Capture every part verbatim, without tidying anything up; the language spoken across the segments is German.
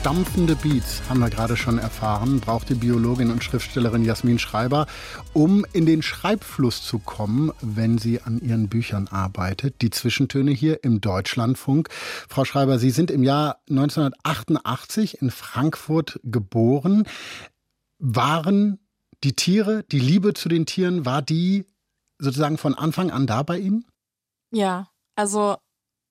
stampfende Beats, haben wir gerade schon erfahren, braucht die Biologin und Schriftstellerin Jasmin Schreiber, um in den Schreibfluss zu kommen, wenn sie an ihren Büchern arbeitet. Die Zwischentöne hier im Deutschlandfunk. Frau Schreiber, Sie sind im Jahr neunzehnhundertachtundachtzig in Frankfurt geboren. Waren die Tiere, die Liebe zu den Tieren, war die sozusagen von Anfang an da bei Ihnen? Ja, also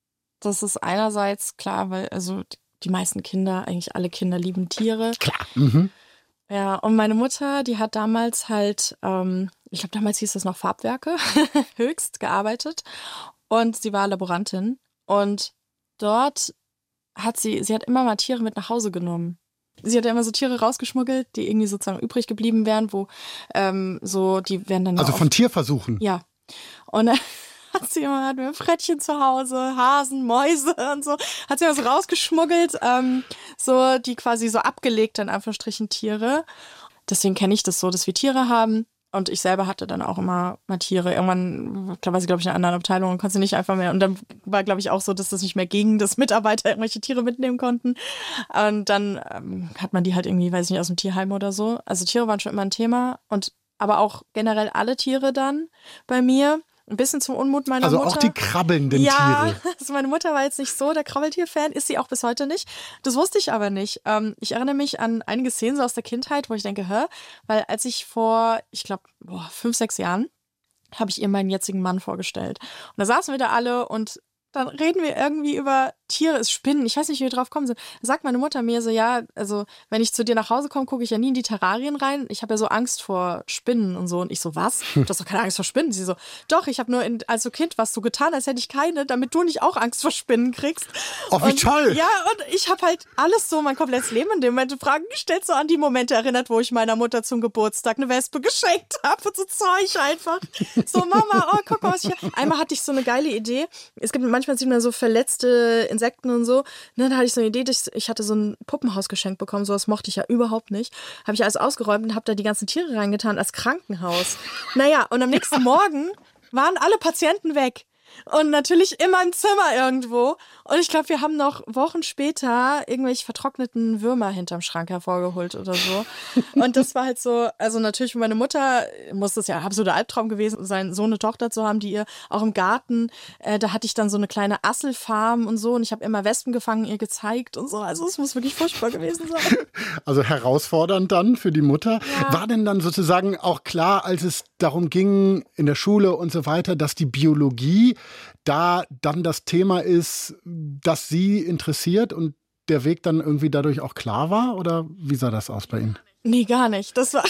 das ist einerseits klar, weil also die meisten Kinder, eigentlich alle Kinder lieben Tiere. Klar. Mhm. Ja, und meine Mutter, die hat damals halt, ähm, ich glaube damals hieß das noch Farbwerke, höchst gearbeitet. Und sie war Laborantin. Und dort hat sie, sie hat immer mal Tiere mit nach Hause genommen. Sie hat ja immer so Tiere rausgeschmuggelt, die irgendwie sozusagen übrig geblieben wären, wo ähm, so, die werden dann ja Also auch, von Tierversuchen? Ja. Und dann hat sie immer, hatten wir Frettchen zu Hause, Hasen, Mäuse und so, hat sie immer so rausgeschmuggelt, ähm, so die quasi so abgelegt, in Anführungsstrichen, Tiere. Deswegen kenne ich das so, dass wir Tiere haben. Und ich selber hatte dann auch immer mal Tiere. Irgendwann, da war sie, glaube ich, in einer anderen Abteilung und konnte sie nicht einfach mehr. Und dann war, glaube ich, auch so, dass das nicht mehr ging, dass Mitarbeiter irgendwelche Tiere mitnehmen konnten. Und dann ähm, hat man die halt irgendwie, weiß ich nicht, aus dem Tierheim oder so. Also Tiere waren schon immer ein Thema. Und aber auch generell alle Tiere dann bei mir. Ein bisschen zum Unmut meiner also Mutter. Also auch die krabbelnden ja, Tiere. Ja, also meine Mutter war jetzt nicht so der Krabbeltier-Fan, ist sie auch bis heute nicht. Das wusste ich aber nicht. Ähm, ich erinnere mich an einige Szenen so aus der Kindheit, wo ich denke, hä? Weil als ich vor, ich glaube, fünf, sechs Jahren, habe ich ihr meinen jetzigen Mann vorgestellt. Und da saßen wir da alle und dann reden wir irgendwie über Tiere, ist Spinnen. Ich weiß nicht, wie wir drauf kommen sind. Da sagt meine Mutter mir so, ja, also wenn ich zu dir nach Hause komme, gucke ich ja nie in die Terrarien rein. Ich habe ja so Angst vor Spinnen und so. Und ich so, was? Du hast doch keine Angst vor Spinnen. Sie so, doch, ich habe nur in, als so Kind was so getan, als hätte ich keine, damit du nicht auch Angst vor Spinnen kriegst. Oh, wie und, toll! Ja, und ich habe halt alles so, mein komplettes Leben in dem Moment Fragen gestellt, so an die Momente erinnert, wo ich meiner Mutter zum Geburtstag eine Wespe geschenkt habe. Und so Zeug einfach. So, Mama, oh, guck mal, was ich hier... Einmal hatte ich so eine geile Idee. Es gibt manchmal sieht man so verletzte Insekten und so. Und dann hatte ich so eine Idee, ich hatte so ein Puppenhaus geschenkt bekommen, sowas mochte ich ja überhaupt nicht. Habe ich alles ausgeräumt und habe da die ganzen Tiere reingetan als Krankenhaus. Naja, und am nächsten Morgen waren alle Patienten weg. Und natürlich immer im Zimmer irgendwo. Und ich glaube, wir haben noch Wochen später irgendwelche vertrockneten Würmer hinterm Schrank hervorgeholt oder so. Und das war halt so, also natürlich für meine Mutter muss das ja absoluter Albtraum gewesen sein, so eine Tochter zu haben, die ihr auch im Garten, äh, da hatte ich dann so eine kleine Asselfarm und so. Und ich habe immer Wespen gefangen, ihr gezeigt und so. Also es muss wirklich furchtbar gewesen sein. Also herausfordernd dann für die Mutter. Ja. War denn dann sozusagen auch klar, als es darum ging in der Schule und so weiter, dass die Biologie da dann das Thema ist, das Sie interessiert und der Weg dann irgendwie dadurch auch klar war? Oder wie sah das aus bei Ihnen? Nee, gar nicht. Das war...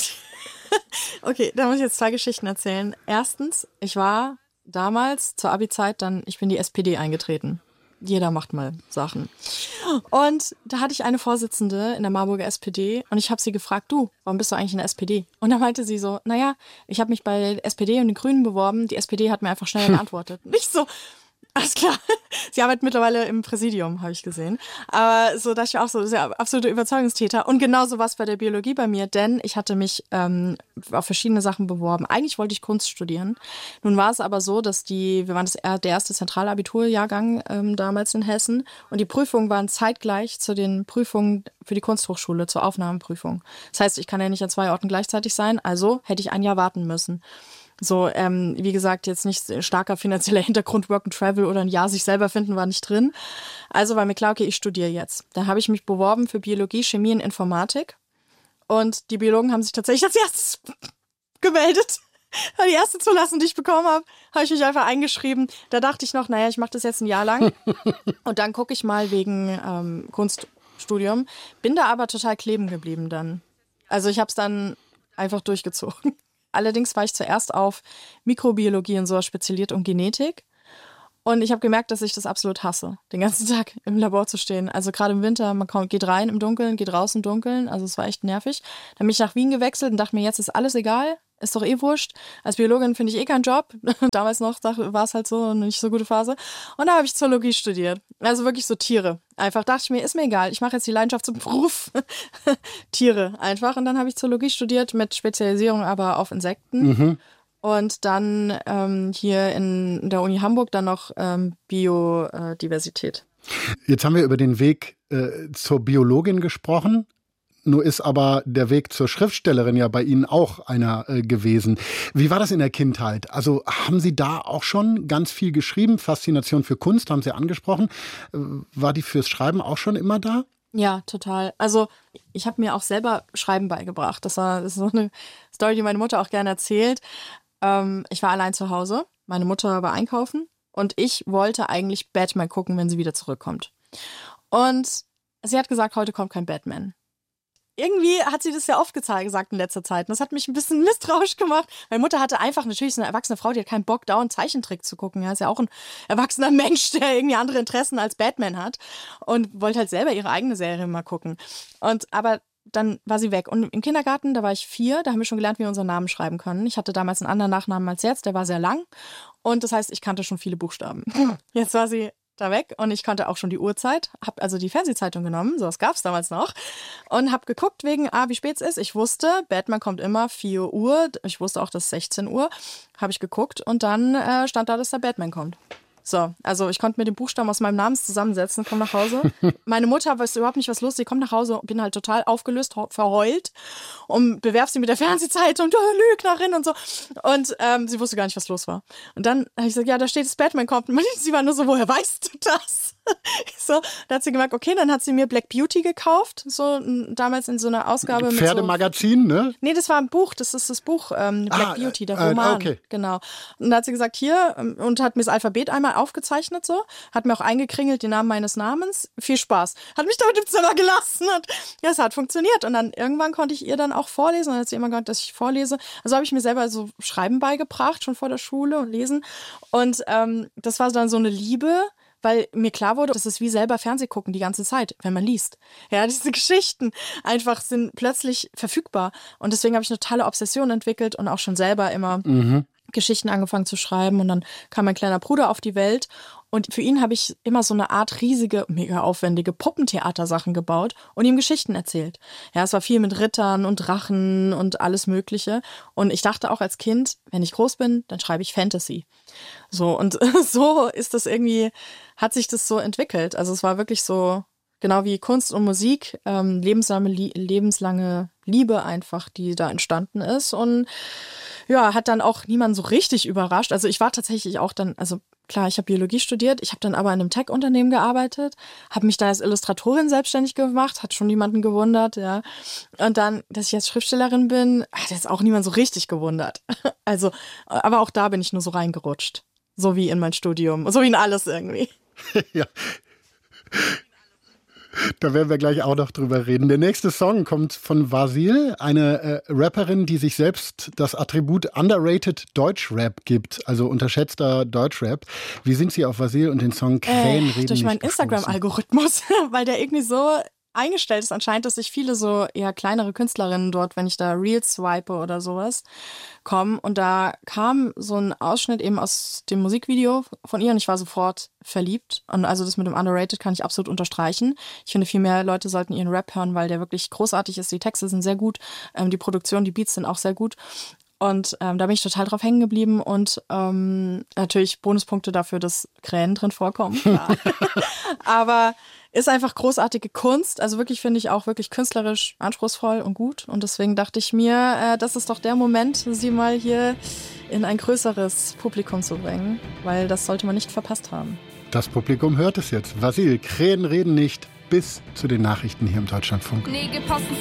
Okay, da muss ich jetzt zwei Geschichten erzählen. Erstens, ich war damals zur Abi-Zeit dann, ich bin in die S P D eingetreten. Jeder macht mal Sachen. Und da hatte ich eine Vorsitzende in der Marburger S P D und ich habe sie gefragt, du, warum bist du eigentlich in der S P D? Und dann meinte sie so, naja, ich habe mich bei der S P D und den Grünen beworben, die S P D hat mir einfach schneller geantwortet. Nicht so, alles klar. Sie arbeitet mittlerweile im Präsidium, habe ich gesehen. Aber so, das ist ja auch so, das ist ja absolute Überzeugungstäter. Und genauso war es bei der Biologie bei mir, denn ich hatte mich ähm, auf verschiedene Sachen beworben. Eigentlich wollte ich Kunst studieren. Nun war es aber so, dass die, wir waren das, der erste Zentralabiturjahrgang ähm, damals in Hessen und die Prüfungen waren zeitgleich zu den Prüfungen für die Kunsthochschule, zur Aufnahmeprüfung. Das heißt, ich kann ja nicht an zwei Orten gleichzeitig sein, also hätte ich ein Jahr warten müssen. So, ähm, wie gesagt, jetzt nicht starker finanzieller Hintergrund, Work and Travel oder ein Jahr sich selber finden war nicht drin. Also war mir klar, okay, ich studiere jetzt. Da habe ich mich beworben für Biologie, Chemie und Informatik. Und die Biologen haben sich tatsächlich als erstes gemeldet. Die erste Zulassung, die ich bekommen habe, habe ich mich einfach eingeschrieben. Da dachte ich noch, naja, ich mache das jetzt ein Jahr lang. Und dann gucke ich mal wegen ähm, Kunststudium. Bin da aber total kleben geblieben dann. Also ich habe es dann einfach durchgezogen. Allerdings war ich zuerst auf Mikrobiologie und so spezialisiert und Genetik. Und ich habe gemerkt, dass ich das absolut hasse, den ganzen Tag im Labor zu stehen. Also gerade im Winter, man kommt, geht rein im Dunkeln, geht raus im Dunkeln. Also es war echt nervig. Dann bin ich nach Wien gewechselt und dachte mir, jetzt ist alles egal. Ist doch eh wurscht. Als Biologin finde ich eh keinen Job. Damals noch war es halt so eine nicht so gute Phase. Und da habe ich Zoologie studiert. Also wirklich so Tiere. Einfach dachte ich mir, ist mir egal. Ich mache jetzt die Leidenschaft zum Beruf. Tiere einfach. Und dann habe ich Zoologie studiert mit Spezialisierung aber auf Insekten. Mhm. Und dann ähm, hier in der Uni Hamburg dann noch ähm, Biodiversität. Jetzt haben wir über den Weg äh, zur Biologin gesprochen. Nur ist aber der Weg zur Schriftstellerin ja bei Ihnen auch einer äh, gewesen. Wie war das in der Kindheit? Also haben Sie da auch schon ganz viel geschrieben? Faszination für Kunst haben Sie angesprochen. Äh, war die fürs Schreiben auch schon immer da? Ja, total. Also ich habe mir auch selber Schreiben beigebracht. Das war das ist so eine Story, die meine Mutter auch gerne erzählt. Ähm, ich war allein zu Hause. Meine Mutter war einkaufen und ich wollte eigentlich Batman gucken, wenn sie wieder zurückkommt. Und sie hat gesagt, heute kommt kein Batman. Irgendwie hat sie das ja oft gesagt in letzter Zeit. Und das hat mich ein bisschen misstrauisch gemacht. Meine Mutter hatte einfach, natürlich ist eine erwachsene Frau, die hat keinen Bock, dauernd Zeichentrick zu gucken. Ja, ist ja auch ein erwachsener Mensch, der irgendwie andere Interessen als Batman hat. Und wollte halt selber ihre eigene Serie mal gucken. Und aber dann war sie weg. Und im Kindergarten, da war ich vier, da haben wir schon gelernt, wie wir unseren Namen schreiben können. Ich hatte damals einen anderen Nachnamen als jetzt, der war sehr lang. Und das heißt, ich kannte schon viele Buchstaben. Jetzt war sie da weg und ich kannte auch schon die Uhrzeit, habe also die Fernsehzeitung genommen, sowas gab es damals noch, und habe geguckt wegen, ah, wie spät es ist. Ich wusste, Batman kommt immer vier Uhr, ich wusste auch, dass sechzehn Uhr, habe ich geguckt und dann äh, stand da, dass der Batman kommt. So, also ich konnte mir den Buchstaben aus meinem Namen zusammensetzen, komme nach Hause. Meine Mutter weiß überhaupt nicht, was los ist. Ich komme nach Hause und bin halt total aufgelöst, verheult und bewerf sie mit der Fernsehzeitung, du Lügnerin und so. Und ähm, sie wusste gar nicht, was los war. Und dann habe ich gesagt, ja, da steht, das Batman kommt. Und sie war nur so, woher weißt du das? So, da hat sie gemerkt, okay, dann hat sie mir Black Beauty gekauft, so damals in so einer Ausgabe mit Pferdemagazin, so, ne? Nee, das war ein Buch, das ist das Buch ähm, Black ah, Beauty, der äh, Roman. Okay. Genau. Und da hat sie gesagt, hier, und hat mir das Alphabet einmal aufgezeichnet, so, hat mir auch eingekringelt den Namen meines Namens. Viel Spaß. Hat mich damit im Zimmer gelassen und ja, es hat funktioniert. Und dann irgendwann konnte ich ihr dann auch vorlesen, und dann hat sie immer gesagt, dass ich vorlese. Also habe ich mir selber so Schreiben beigebracht, schon vor der Schule und Lesen. Und ähm, das war dann so eine Liebe, weil mir klar wurde, das ist wie selber Fernseh gucken die ganze Zeit, wenn man liest. Ja, diese Geschichten einfach sind plötzlich verfügbar. Und deswegen habe ich eine totale Obsession entwickelt und auch schon selber immer mhm. Geschichten angefangen zu schreiben. Und dann kam mein kleiner Bruder auf die Welt. Und für ihn habe ich immer so eine Art riesige, mega aufwendige Puppentheatersachen gebaut und ihm Geschichten erzählt. Ja, es war viel mit Rittern und Drachen und alles Mögliche. Und ich dachte auch als Kind, wenn ich groß bin, dann schreibe ich Fantasy. So, und so ist das irgendwie, hat sich das so entwickelt. Also es war wirklich so, genau wie Kunst und Musik, ähm, lebenslange, lebenslange Liebe einfach, die da entstanden ist. Und ja, hat dann auch niemanden so richtig überrascht. Also ich war tatsächlich auch dann, also klar, ich habe Biologie studiert, ich habe dann aber in einem Tech-Unternehmen gearbeitet, habe mich da als Illustratorin selbstständig gemacht, hat schon niemanden gewundert, ja. Und dann, dass ich jetzt Schriftstellerin bin, hat jetzt auch niemand so richtig gewundert. Also, aber auch da bin ich nur so reingerutscht. So wie in mein Studium, so wie in alles irgendwie. Ja. Da werden wir gleich auch noch drüber reden. Der nächste Song kommt von Vasil, eine äh, Rapperin, die sich selbst das Attribut underrated Deutschrap gibt, also unterschätzter Deutschrap. Wie sind Sie auf Vasil und den Song Krähen äh, reden durch meinen nicht gestoßen? Instagram-Algorithmus, weil der irgendwie so eingestellt ist anscheinend, dass sich viele so eher kleinere Künstlerinnen dort, wenn ich da Reels swipe oder sowas, kommen. Und da kam so ein Ausschnitt eben aus dem Musikvideo von ihr und ich war sofort verliebt. Und also das mit dem Underrated kann ich absolut unterstreichen. Ich finde, viel mehr Leute sollten ihren Rap hören, weil der wirklich großartig ist. Die Texte sind sehr gut, ähm, die Produktion, die Beats sind auch sehr gut. Und ähm, da bin ich total drauf hängen geblieben und ähm, natürlich Bonuspunkte dafür, dass Krähen drin vorkommen. Klar. Aber ist einfach großartige Kunst. Also wirklich finde ich auch wirklich künstlerisch anspruchsvoll und gut. Und deswegen dachte ich mir, äh, das ist doch der Moment, sie mal hier in ein größeres Publikum zu bringen, weil das sollte man nicht verpasst haben. Das Publikum hört es jetzt. Vasil, Krähen reden nicht, bis zu den Nachrichten hier im Deutschlandfunk.